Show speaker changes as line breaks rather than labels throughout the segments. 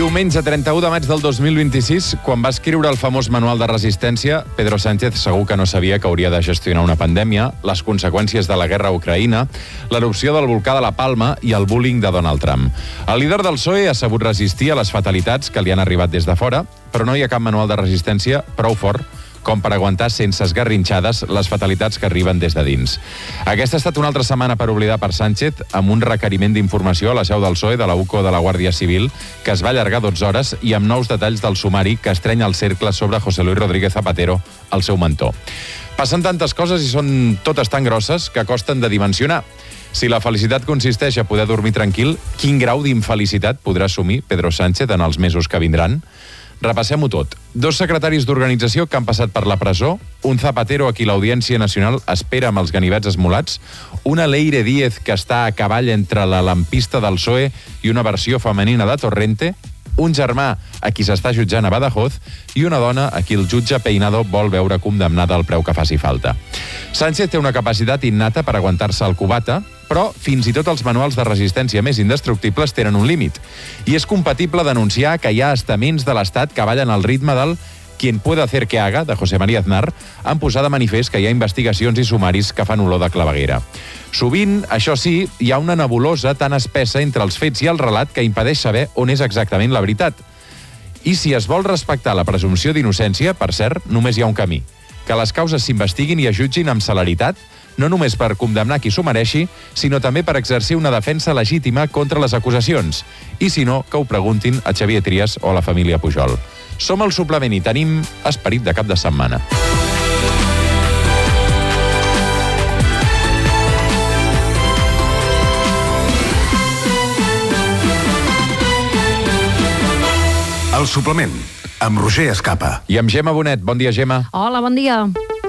Diumenge 31 de maig del 2026, quan va escriure el famós manual de resistència, Pedro Sánchez segur que no sabia que hauria de gestionar una pandèmia, les conseqüències de la guerra a Ucraïna, l'erupció del volcà de la Palma i el bullying de Donald Trump. El líder del PSOE ha sabut resistir a les fatalitats que li han arribat des de fora, però no hi ha cap manual de resistència prou fort com per aguantar sense esgarrinxades les fatalitats que arriben des de dins. Aquesta ha estat una altra setmana per oblidar per Sánchez, amb un requeriment d'informació a la seu del PSOE, de la UCO de la Guàrdia Civil, que es va allargar 12 hores i amb nous detalls del sumari que estrenya el cercle sobre José Luis Rodríguez Zapatero, el seu mentor. Passen tantes coses i són totes tan grosses que costen de dimensionar. Si la felicitat consisteix a poder dormir tranquil, quin grau d'infelicitat podrà assumir Pedro Sánchez en els mesos que vindran? Repassem-ho tot. 2 secretaris d'organització que han passat per la presó, un Zapatero a qui l'Audiència Nacional espera amb els ganivets esmolats, una Leire Díez que està a cavall entre la lampista del PSOE i una versió femenina de Torrente, un germà a qui s'està jutjant a Badajoz i una dona a qui el jutge Peinado vol veure condemnada al preu que faci falta. Sánchez té una capacitat innata per aguantar-se al cubata, però fins i tot els manuals de resistència més indestructibles tenen un límit. I és compatible denunciar que hi ha estaments de l'Estat que ballen al ritme del «Quien puede hacer que haga», de José María Aznar, en posar de manifest que hi ha investigacions i sumaris que fan olor de claveguera. Sovint, això sí, hi ha una nebulosa tan espessa entre els fets i el relat que impedeix saber on és exactament la veritat. I si es vol respectar la presumpció d'innocència, per cert, només hi ha un camí. Que les causes s'investiguin i es jutgin amb celeritat, no només per condemnar qui s'ho mereixi, sinó també per exercir una defensa legítima contra les acusacions. I si no, que ho preguntin a Xavier Trias o a la família Pujol. Som al suplement i tenim esperit de cap de setmana.
El suplement, amb Roger Escapa.
I amb Gemma Bonet. Bon dia, Gemma.
Hola, bon dia.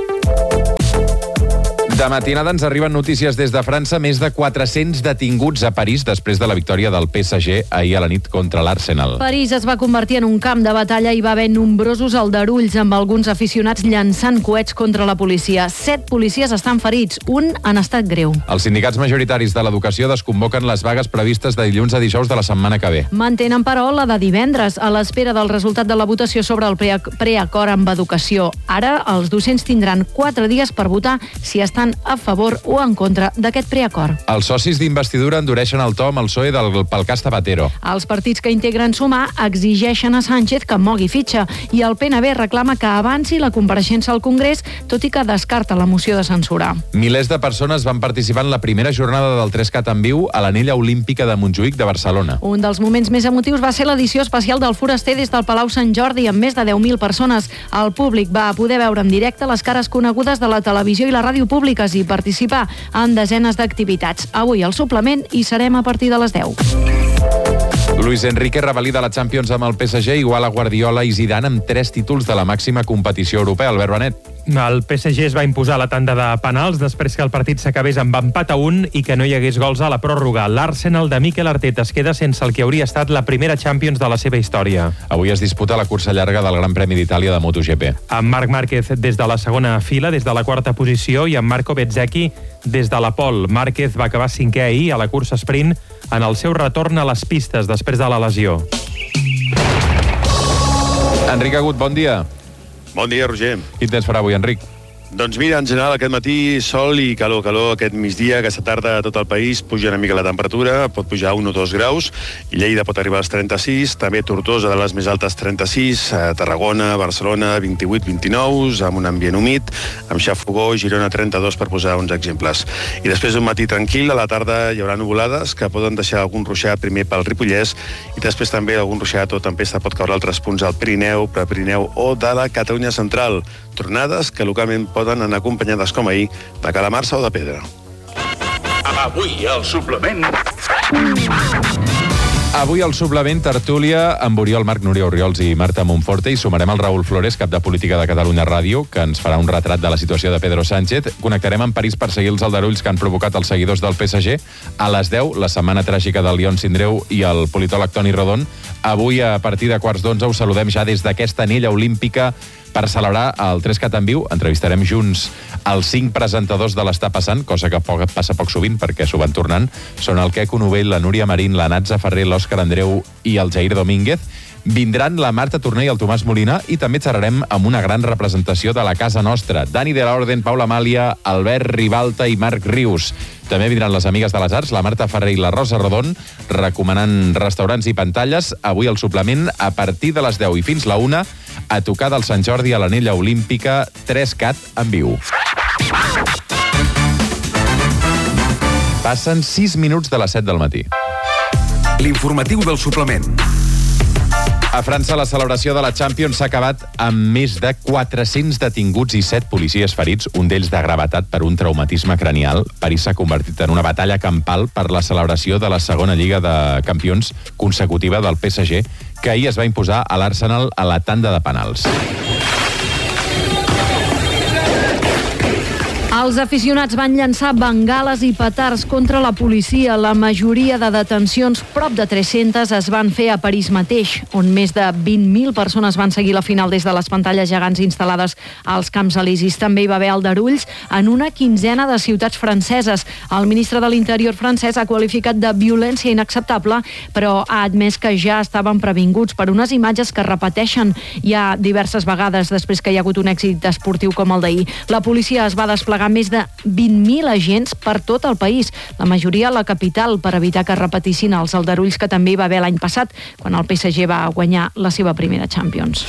De matinada ens arriben notícies des de França, més de 400 detinguts a París després de la victòria del PSG ahir a la nit contra l'Arsenal.
París es va convertir en un camp de batalla i va haver nombrosos aldarulls amb alguns aficionats llançant coets contra la policia. 7 policies estan ferits, un en estat greu.
Els sindicats majoritaris de l'educació desconvoquen les vagues previstes de dilluns a dijous de la setmana que ve.
Mantenen, però, la de divendres, a l'espera del resultat de la votació sobre el preacord amb educació. Ara, els docents tindran 4 dies per votar si estan a favor o en contra d'aquest preacord.
Els socis d'investidura endureixen el to amb el PSOE pel cas Zapatero.
Els partits que integren Sumar exigeixen a Sánchez que mogui fitxa i el PNB reclama que avanci la compareixença al Congrés, tot i que descarta la moció de censura.
Milers de persones van participar en la primera jornada del 3CAT en viu a l'anella olímpica de Montjuïc de Barcelona.
Un dels moments més emotius va ser l'edició especial del Foraster des del Palau Sant Jordi amb més de 10.000 persones. El públic va poder veure en directe les cares conegudes de la televisió i la ràdio públiques i participar en desenes d'activitats. Avui al suplement hi serem a partir de les 10.
Luis Enrique revalida la Champions amb el PSG, igual a Guardiola i Zidane amb 3 títols de la màxima competició europea. Albert Benet.
El PSG es va imposar la tanda de penals després que el partit s'acabés amb empat a 1 i que no hi hagués gols a la pròrroga. L'Arsenal de Mikel Arteta es queda sense el que hauria estat la primera Champions de la seva història.
Avui es disputa la cursa llarga del Gran Premi d'Itàlia de MotoGP.
Amb Marc Márquez des de la segona fila, des de la 4ª posició, i amb Marco Bezzecchi des de la pole. Márquez va acabar 5è ahir a la cursa sprint en el seu retorn a les pistes després de la lesió.
Enric Agut, bon dia.
Bon dia, Roger.
Quin temps farà avui, Enric?
Doncs mira, en general, aquest matí sol i calor aquest migdia, aquesta tarda a tot el país puja una mica la temperatura, pot pujar 1 o 2 graus, i Lleida pot arribar als 36, també Tortosa de les més altes 36, Tarragona, Barcelona 28-29, amb un ambient humit, amb xafogó, Girona 32 per posar uns exemples. I després d'un matí tranquil, a la tarda hi haurà nuvolades que poden deixar algun ruixat primer pel Ripollès i després també algun ruixat o tempesta pot caure altres punts al Pirineu, Prepirineu o de la Catalunya central. Tronades que localment poden anar acompanyades, com ahir, de calamarsa o de pedra.
Avui al suplement...
Avui al suplement tertúlia amb Oriol Marc, Núria Oriols i Marta Monforte, i sumarem el Raül Flores, cap de Política de Catalunya Ràdio, que ens farà un retrat de la situació de Pedro Sánchez. Connectarem amb París per seguir els aldarulls que han provocat els seguidors del PSG. A les 10, la setmana tràgica del Lion Sindreu i el politòleg Toni Rodon. Avui, a partir de 11:15, us saludem ja des d'aquesta anella olímpica Per celebrar el 3CAT en viu, entrevistarem junts els 5 presentadors de l'Està Passant, cosa que passa poc sovint perquè s'ho van tornant. Són el Queco Novell, la Núria Marín, la Natza Ferrer, l'Òscar Andreu i el Jair Domínguez. Vindran la Marta Torner i el Tomàs Molina i també xerrarem amb una gran representació de la casa nostra. Dani de la Orden, Paula Amàlia, Albert Ribalta i Marc Rius. També vindran les amigues de les arts, la Marta Ferrer i la Rosa Rodon, recomanant restaurants i pantalles. Avui el suplement a partir de les 10 i fins la 1 a tocar del Sant Jordi a l'Anella Olímpica 3CAT en viu. Passen 6 minuts de les 7 del matí.
L'informatiu del suplement.
A França, la celebració de la Champions s'ha acabat amb més de 400 detinguts i 7 policies ferits, un d'ells de gravetat per un traumatisme cranial. París s'ha convertit en una batalla campal per la celebració de la segona Lliga de Campions consecutiva del PSG, que ahir es va imposar a l'Arsenal a la tanda de penals.
Els aficionats van llançar bengales i petards contra la policia. La majoria de detencions, prop de 300, es van fer a París mateix, on més de 20.000 persones van seguir la final des de les pantalles gegants instal·lades als Camps Elisis. També hi va haver aldarulls en una quinzena de ciutats franceses. El ministre de l'Interior francès ha qualificat de violència inacceptable, però ha admès que ja estaven previnguts per unes imatges que repeteixen ja diverses vegades després que hi ha hagut un èxit esportiu com el d'ahir. La policia es va desplegar més de 20.000 agents per tot el país, la majoria a la capital, per evitar que repetissin els aldarulls que també hi va haver l'any passat, quan el PSG va guanyar la seva primera Champions.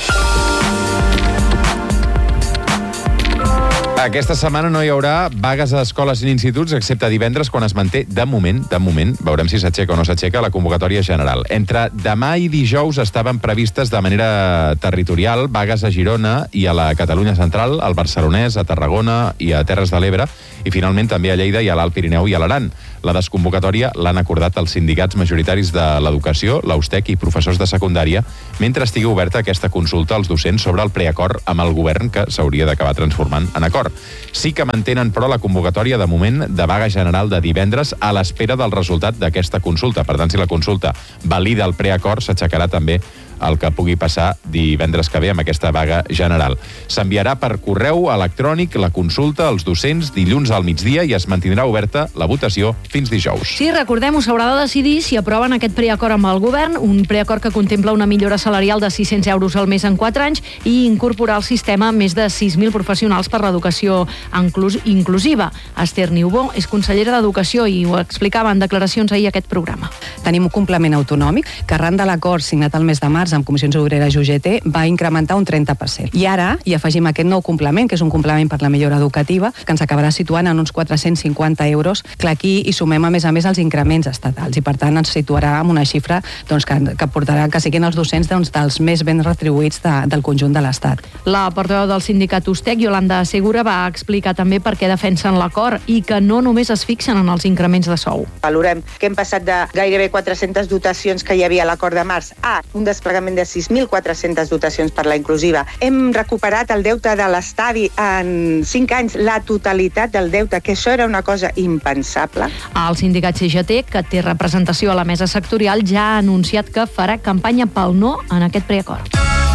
Aquesta setmana no hi haurà vagues a escoles i instituts, excepte divendres, quan es manté, de moment, veurem si s'aixeca o no s'aixeca, la convocatòria general. Entre demà i dijous estaven previstes de manera territorial vagues a Girona i a la Catalunya Central, al Barcelonès, a Tarragona i a Terres de l'Ebre, i finalment també a Lleida i a l'Alt Pirineu i a l'Aran. La desconvocatòria l'han acordat els sindicats majoritaris de l'educació, l'Austec i professors de secundària, mentre estigui oberta aquesta consulta als docents sobre el preacord amb el govern, que s'hauria d'acabar transformant en acord. Sí que mantenen, però, la convocatòria de moment de vaga general de divendres a l'espera del resultat d'aquesta consulta. Per tant, si la consulta valida el preacord, s'aixecarà també el que pugui passar divendres que ve amb aquesta vaga general. S'enviarà per correu electrònic la consulta als docents dilluns al migdia i es mantindrà oberta la votació fins dijous.
Sí, recordem-ho, s'haurà de decidir si aproven aquest preacord amb el govern, un preacord que contempla una millora salarial de 600 euros al mes en 4 anys i incorporar al sistema més de 6.000 professionals per l'educació inclusiva. Esther Niubó és consellera d'Educació i ho explicava en declaracions ahir a aquest programa.
Tenim un complement autonòmic que arran de l'acord signat el mes de març amb Comissions Obreres i UGT va incrementar un 30%. I ara hi afegim aquest nou complement, que és un complement per la millora educativa, que ens acabarà situant en uns 450 euros. Clar, aquí hi sumem a més els increments estatals i per tant ens situarà en una xifra que portarà que siguin els docents dels més ben retribuïts del conjunt de l'Estat.
La portaveu del sindicat Ustec, Yolanda Segura, va explicar també per què defensen l'acord i que no només es fixen en els increments de sou.
Valorem que hem passat de gairebé 400 dotacions que hi havia a l'acord de març a un desplegament de 6.400 dotacions per la inclusiva. Hem recuperat el deute de l'estadi en 5 anys, la totalitat del deute, que això era una cosa impensable.
El sindicat CGT, que té representació a la mesa sectorial, ja ha anunciat que farà campanya pel no en aquest preacord.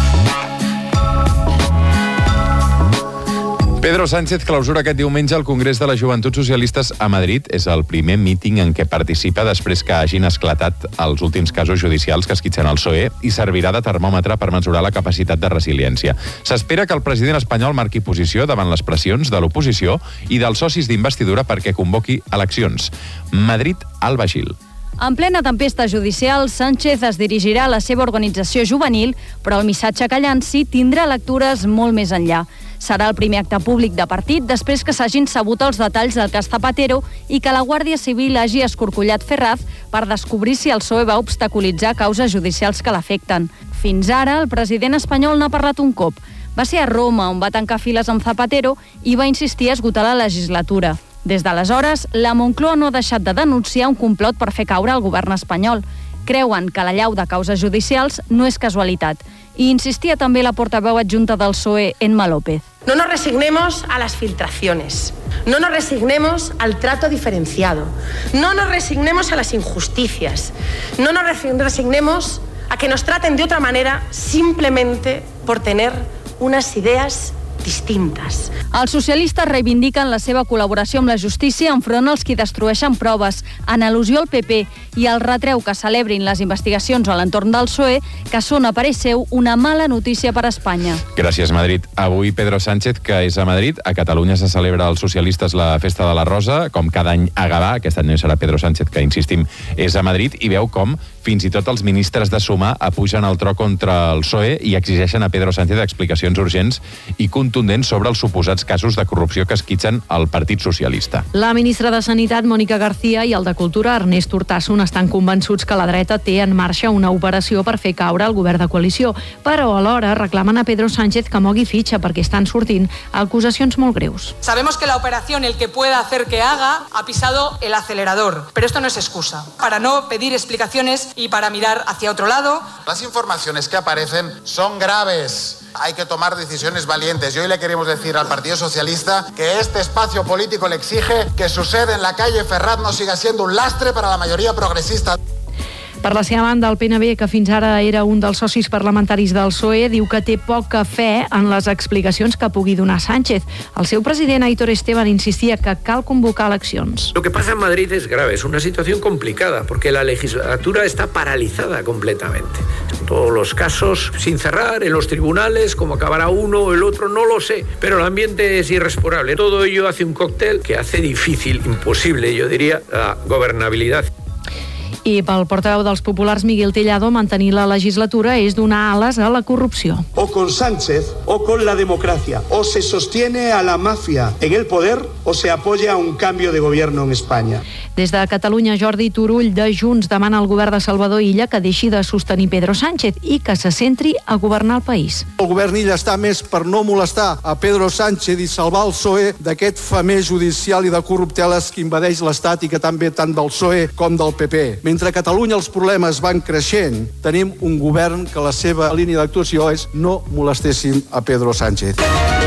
Pedro Sánchez clausura aquest diumenge el Congrés de les Joventuts Socialistes a Madrid. És el primer míting en què participa després que hagin esclatat els últims casos judicials que esquitxen el PSOE i servirà de termòmetre per mesurar la capacitat de resiliència. S'espera que el president espanyol marqui posició davant les pressions de l'oposició i dels socis d'investidura perquè convoqui eleccions. Madrid-Alba Gil.
En plena tempesta judicial, Sánchez es dirigirà a la seva organització juvenil, però el missatge que llanci tindrà lectures molt més enllà. Serà el primer acte públic de partit després que s'hagin sabut els detalls del cas Zapatero i que la Guàrdia Civil hagi escorcollat Ferraz per descobrir si el PSOE va obstaculitzar causes judicials que l'afecten. Fins ara, el president espanyol n'ha parlat un cop. Va ser a Roma, on va tancar files amb Zapatero i va insistir a esgotar la legislatura. Des d'aleshores, la Moncloa no ha deixat de denunciar un complot per fer caure el govern espanyol. Creuen que l'allau de causes judicials no és casualitat. I insistia també la portaveu adjunta del PSOE, Emma López.
No nos resignemos a las filtraciones, no nos resignemos al trato diferenciado, no nos resignemos a las injusticias, no nos resignemos a que nos traten de otra manera simplemente por tener unas ideas distintes.
Els socialistes reivindiquen la seva col·laboració amb la justícia enfront als qui destrueixen proves, en al·lusió al PP, i el retreu que celebrin les investigacions a l'entorn del PSOE, que són, a parer seu, una mala notícia per a Espanya.
Gràcies, Madrid. Avui Pedro Sánchez, que és a Madrid. A Catalunya se celebra als socialistes la Festa de la Rosa, com cada any a Gavà. Aquest any no serà Pedro Sánchez, que, insistim, és a Madrid, i veu com fins i tot els ministres de Sumar apugen el tro contra el PSOE i exigeixen a Pedro Sánchez explicacions urgents i contundents sobre els suposats casos de corrupció que esquitxen el Partit Socialista.
La ministra de Sanitat, Mònica García, i el de Cultura, Ernest Urtasun, estan convençuts que la dreta té en marxa una operació per fer caure el govern de coalició, però alhora reclamen a Pedro Sánchez que mogui fitxa perquè estan sortint acusacions molt greus.
Sabemos que la operación, el que pueda hacer que haga, ha pisado el acelerador, pero esto no es excusa para no pedir explicaciones y para mirar hacia otro lado.
Las informaciones que aparecen son graves. Hay que tomar decisiones valientes. Y hoy le queremos decir al Partido Socialista que este espacio político le exige que su sede en la calle Ferraz no siga siendo un lastre para la mayoría progresista.
Per la seva banda, el PNB, que fins ara era un dels socis parlamentaris del PSOE, diu que té poca fe en les explicacions que pugui donar Sánchez. El seu president, Aitor Esteban, insistia que cal convocar eleccions.
Lo que pasa en Madrid es grave, es una situación complicada, porque la legislatura está paralizada completamente. En todos los casos, sin cerrar, en los tribunales, como acabará uno o el otro, no lo sé, pero el ambiente es irrespirable. Todo ello hace un cóctel que hace difícil, imposible, yo diría, la gobernabilidad.
I pel portaveu dels populars, Miguel Tellado, mantenir la legislatura és donar ales a la corrupció.
O con Sánchez o con la democracia. O se sostiene a la mafia en el poder o se apoya a un cambio de gobierno en España.
Des de Catalunya, Jordi Turull, de Junts, demana al govern de Salvador Illa que deixi de sostenir Pedro Sánchez i que se centri a governar el país.
El govern Illa està més per no molestar a Pedro Sánchez i salvar el PSOE d'aquest femer judicial i de corrupteles que invadeix l'Estat i que també tant del PSOE com del PP. Mentre a Catalunya els problemes van creixent, tenim un govern que la seva línia d'actuació és no molestessin a Pedro Sánchez.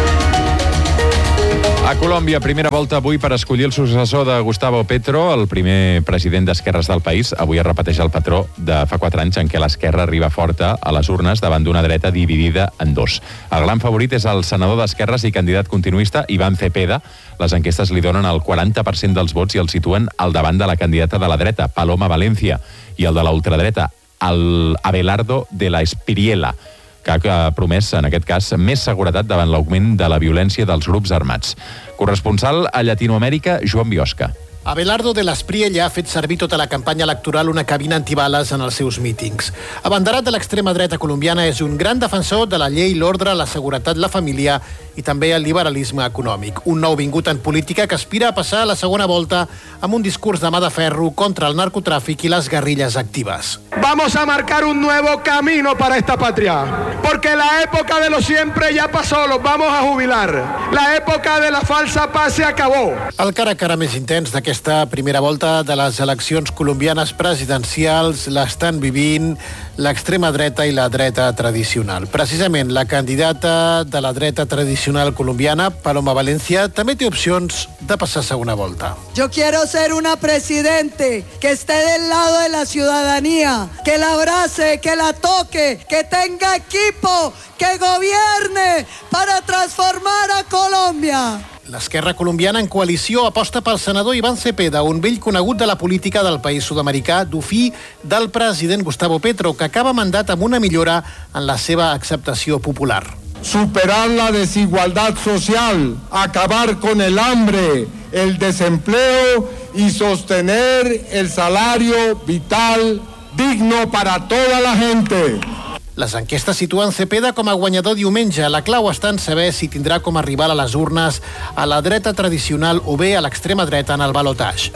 A Colòmbia, primera volta avui per escollir el successor de Gustavo Petro, el primer president d'esquerres del país. Avui es repeteix el patró de fa 4 anys en què l'esquerra arriba forta a les urnes davant d'una dreta dividida en dos. El gran favorit és el senador d'esquerres i candidat continuista, Iván Cepeda. Les enquestes li donen el 40% dels vots i el situen al davant de la candidata de la dreta, Paloma Valencia, i el de la ultradreta, el Abelardo de la Espriella, que ha promès, en aquest cas, més seguretat davant l'augment de la violència dels grups armats. Corresponsal a Llatinoamèrica, Joan Biosca.
Abelardo de la Espriella ha fet servir tota la campanya electoral una cabina antibales en els seus mítings. Abanderat de l'extrema dreta colombiana, és un gran defensor de la llei, l'ordre, la seguretat, la família i també el liberalisme econòmic. Un nou vingut en política que aspira a passar a la segona volta amb un discurs de mà de ferro contra el narcotràfic i les guerrilles actives.
Vamos a marcar un nuevo camino para esta patria, porque la época de lo siempre ya pasó, los vamos a jubilar. La época de la falsa paz se acabó.
El cara a cara més intens d'aquesta primera volta de les eleccions colombianes presidencials l'estan vivint l'extrema dreta i la dreta tradicional. Precisament la candidata de la dreta tradicional colombiana, Paloma Valencia, també té opcions de passar a segona volta.
Yo quiero ser una presidente que esté del lado de la ciudadanía, que la abrace, que la toque, que tenga equipo, que gobierne para transformar a Colombia.
L'esquerra colombiana en coalició aposta pel senador Iván Cepeda, un vell conegut de la política del país sud-americà, dofí del president Gustavo Petro, que acaba mandat amb una millora en la seva acceptació popular.
Superar la desigualdad social, acabar con el hambre, el desempleo y sostener el salario vital digno para toda la gente.
Les enquestes situen Cepeda com a guanyador diumenge. La clau està en saber si tindrà com a rival a les urnes a la dreta tradicional o bé a l'extrema dreta en el balotatge.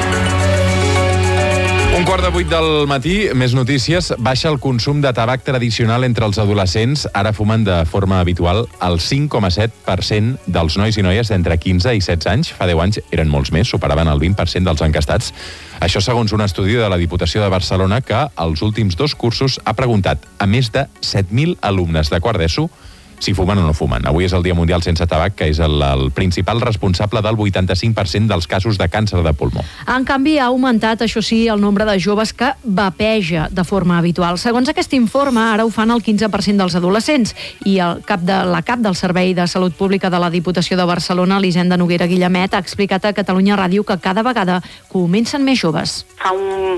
7:15 del matí, més notícies. Baixa el consum de tabac tradicional entre els adolescents. Ara fumen de forma habitual el 5,7% dels nois i noies d'entre 15 i 16 anys. Fa 10 anys eren molts més, superaven el 20% dels encastats. Això segons un estudi de la Diputació de Barcelona que als últims 2 cursos ha preguntat a més de 7.000 alumnes de quart d'ESO si fumen o no fumen. Avui és el Dia Mundial sense tabac, que és el principal responsable del 85% dels casos de càncer de pulmó.
En canvi, ha augmentat, això sí, el nombre de joves que vapeja de forma habitual. Segons aquest informe, ara ho fan el 15% dels adolescents, i la cap del Servei de Salut Pública de la Diputació de Barcelona, Elisenda Noguera Guillemet, ha explicat a Catalunya Ràdio que cada vegada comencen més joves.
Fa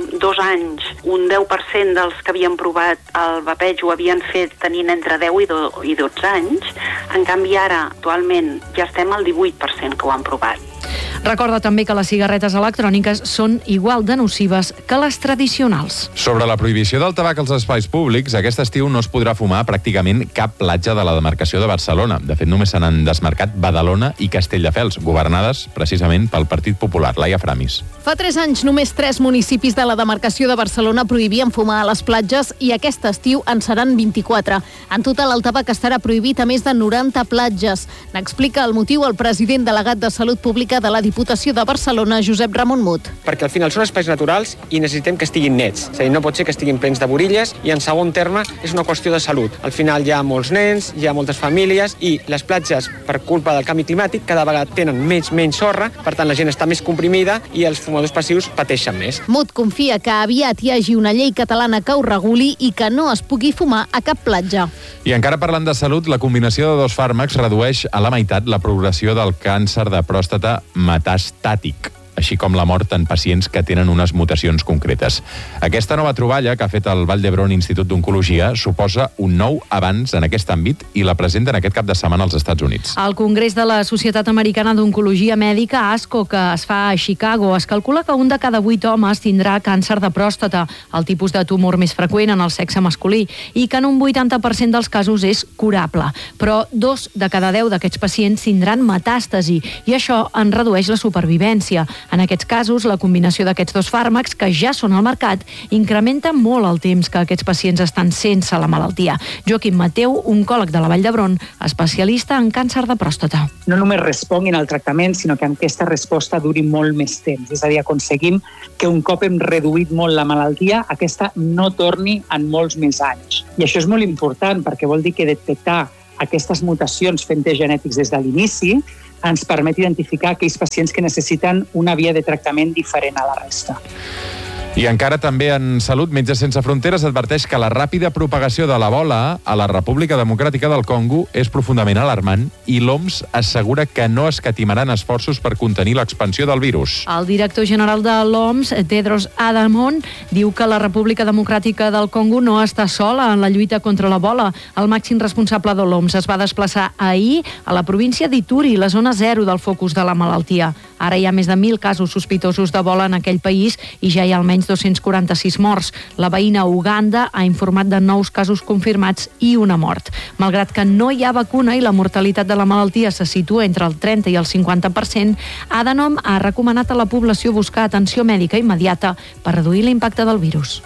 2 anys, un 10% dels que havien provat el vapeig ho havien fet tenint entre 10 i 12 anys. En canvi, ara, actualment, ja estem al 18% que ho han provat.
Recorda també que les cigarretes electròniques són igual de nocives que les tradicionals.
Sobre la prohibició del tabac als espais públics, aquest estiu no es podrà fumar pràcticament cap platja de la demarcació de Barcelona. De fet, només se n'han desmarcat Badalona i Castelldefels, governades precisament pel Partit Popular. Laia Framis.
Fa 3 anys, només 3 municipis de la demarcació de Barcelona prohibien fumar a les platges i aquest estiu en seran 24. En total, el tabac estarà prohibit a més de 90 platges. N'explica el motiu el president delegat de Salut Pública de la Diputació de Barcelona, Josep Ramon Mut.
Perquè al final són espais naturals i necessitem que estiguin nets. És a dir, no pot ser que estiguin plens de borilles i, en segon terme, és una qüestió de salut. Al final hi ha molts nens, hi ha moltes famílies i les platges, per culpa del canvi climàtic, cada vegada tenen menys sorra, per tant la gent està més comprimida i els fumadors passius pateixen més.
Mut confia que aviat hi hagi una llei catalana que ho reguli i que no es pugui fumar a cap platja.
I encara parlant de salut, la combinació de 2 fàrmacs redueix a la meitat la progressió del càncer de pròstata metastàtic, així com la mort en pacients que tenen unes mutacions concretes. Aquesta nova troballa que ha fet el Vall d'Hebron Institut d'Oncologia suposa un nou avanç en aquest àmbit i la presenten aquest cap de setmana als Estats Units.
Al Congrés de la Societat Americana d'Oncologia Mèdica, ASCO, que es fa a Chicago, es calcula que 1 de cada 8 homes tindrà càncer de pròstata, el tipus de tumor més freqüent en el sexe masculí, i que en un 80% dels casos és curable. Però 2 de cada 10 d'aquests pacients tindran metàstasi i això en redueix la supervivència. En aquests casos, la combinació d'aquests 2 fàrmacs, que ja són al mercat, incrementa molt el temps que aquests pacients estan sense la malaltia. Joaquim Mateu, oncòleg de la Vall d'Hebron, especialista en càncer de pròstata.
No només responguin al tractament, sinó que aquesta resposta duri molt més temps. És a dir, aconseguim que un cop hem reduït molt la malaltia, aquesta no torni en molts més anys. I això és molt important, perquè vol dir que detectar aquestes mutacions fent tests genètics des de l'inici ens permet identificar aquells pacients que necessiten una via de tractament diferent a la resta.
I encara també en salut, Metges Sense Fronteres adverteix que la ràpida propagació de l'Ebola a la República Democràtica del Congo és profundament alarmant i l'OMS assegura que no escatimaran esforços per contenir l'expansió del virus.
El director general de l'OMS, Tedros Adhanom, diu que la República Democràtica del Congo no està sola en la lluita contra l'Ebola. El màxim responsable de l'OMS es va desplaçar ahir a la província d'Ituri, la zona 0 del focus de la malaltia. Ara hi ha més de 1.000 casos sospitosos d'Ebola en aquell país i ja hi ha almenys 246 morts. La veïna Uganda ha informat de 9 casos confirmats i una mort. Malgrat que no hi ha vacuna i la mortalitat de la malaltia se situa entre el 30 i el 50%, Adhanom ha recomanat a la població buscar atenció mèdica immediata per reduir l'impacte del virus.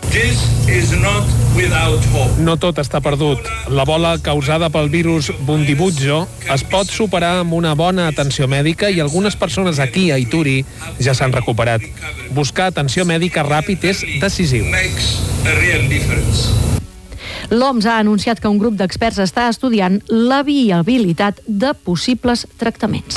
No tot està perdut. L'Ebola causada pel virus Bundibugyo es pot superar amb una bona atenció mèdica i algunes persones aquí a Ituri ja s'han recuperat. Buscar atenció mèdica ràpid és decisiu.
L'OMS ha anunciat que un grup d'experts està estudiant la viabilitat de possibles tractaments.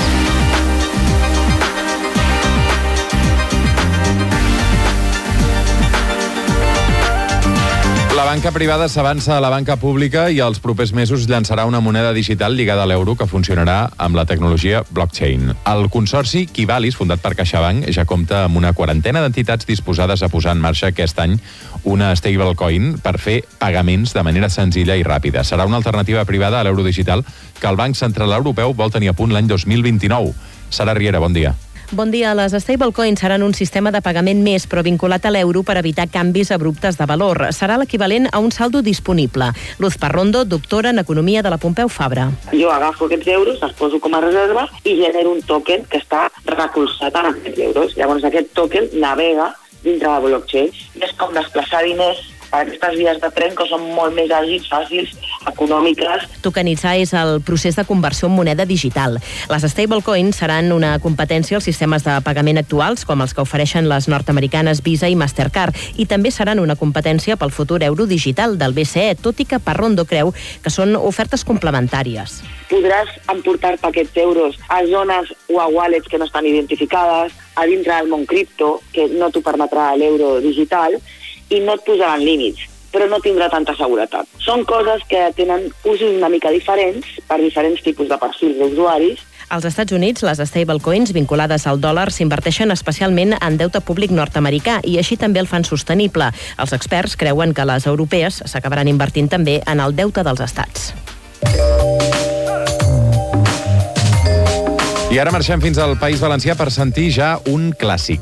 La banca privada s'avança a la banca pública i als propers mesos llançarà una moneda digital lligada a l'euro que funcionarà amb la tecnologia blockchain. El consorci Kivalis, fundat per CaixaBank, ja compta amb una 40 d'entitats disposades a posar en marxa aquest any una stablecoin per fer pagaments de manera senzilla i ràpida. Serà una alternativa privada a l'euro digital que el Banc Central Europeu vol tenir a punt l'any 2029. Sara Riera, bon dia.
Bon dia. Les stablecoins seran un sistema de pagament més, però vinculat a l'euro per evitar canvis abruptes de valor. Serà l'equivalent a un saldo disponible. Luz Parrondo, doctora en Economia de la Pompeu Fabra.
Jo agafo aquests euros, els poso com a reserva i genero un token que està recolzat en aquests euros. Llavors aquest token navega dintre la blockchain. És com desplaçar diners per aquestes vies de tren que són molt més àgils, fàcils, econòmiques.
Tokenitzar és el procés de conversió en moneda digital. Les stablecoins seran una competència als sistemes de pagament actuals, com els que ofereixen les nord-americanes Visa i Mastercard, i també seran una competència pel futur euro digital del BCE, tot i que Parrondo creu que són ofertes complementàries.
Podràs emportar-te aquests euros a zones o a wallets que no estan identificades, a dintre del món cripto, que no t'ho permetrà l'euro digital, i no et posaran límits, però no tindrà tanta seguretat. Són coses que tenen usos una mica diferents per diferents tipus de perfils d'usuaris.
Als Estats Units, les stablecoins vinculades al dòlar s'inverteixen especialment en deute públic nord-americà i així també el fan sostenible. Els experts creuen que les europees s'acabaran invertint també en el deute dels estats.
I ara marxem fins al País Valencià per sentir ja un clàssic.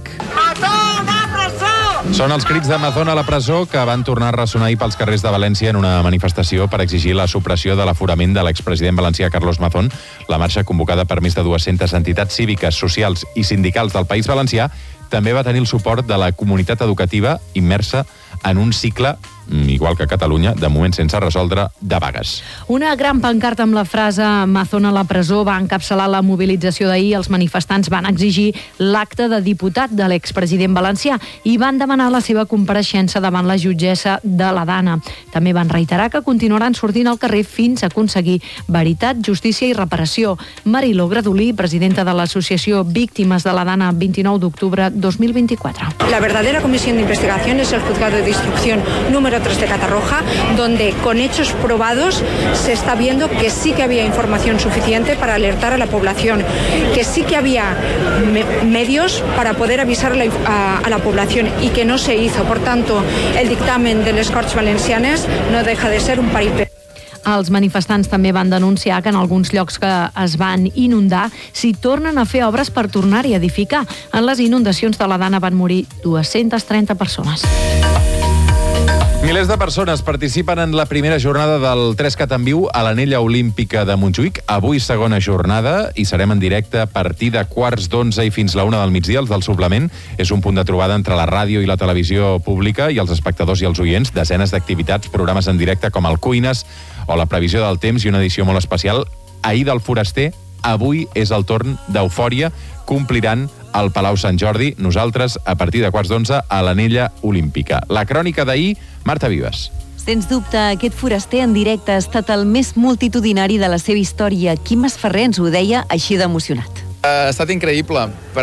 Són els crits de Mazón a la presó que van tornar a ressonar ahir pels carrers de València en una manifestació per exigir la supressió de l'aforament de l'expresident valencià Carlos Mazón. La marxa, convocada per més de 200 entitats cíviques, socials i sindicals del País Valencià, també va tenir el suport de la comunitat educativa immersa en un cicle, igual que a Catalunya, de moment sense resoldre, de vagues.
Una gran pancarta amb la frase Mazón a la presó va encapçalar la mobilització d'ahir. Els manifestants van exigir l'acte de diputat de l'expresident valencià i van demanar la seva compareixença davant la jutgessa de la Dana. També van reiterar que continuaran sortint al carrer fins a aconseguir veritat, justícia i reparació. Mariló Gradolí, presidenta de l'associació Víctimes de la Dana, 29 d'octubre 2024.
La verdadera comisión de investigación es el juzgado de instrucción número 3 de Catarroja, donde con hechos probados se está viendo que sí que había información suficiente para alertar a la población, que sí que había medios para poder avisar a la población y que no se hizo. Por tanto, el dictamen de les Corts Valencianes no deja de ser un paripé.
Els manifestants també van denunciar que en alguns llocs que es van inundar s'hi tornen a fer obres per tornar-hi a edificar. En les inundacions de la Dana van morir 230 persones.
Milers de persones participen en la primera jornada del 3Cat en viu a l'Anella Olímpica de Montjuïc. Avui segona jornada i serem en directe a partir de 11:15 i fins la 1 del migdia. Els del suplement és un punt de trobada entre la ràdio i la televisió pública i els espectadors i els oients. Desenes d'activitats, programes en directe com el Cuines o la previsió del temps i una edició molt especial. Ahir del Foraster, avui és el torn d'Eufòria. Compliran al Palau Sant Jordi. Nosaltres, a partir de 11:15, a l'Anella Olímpica. La crònica d'ahir, Marta Vives.
Sens dubte, aquest foraster en directe ha estat el més multitudinari de la seva història. Quim Masferrer ens ho deia així d'emocionat.
Ha estat increïble, perquè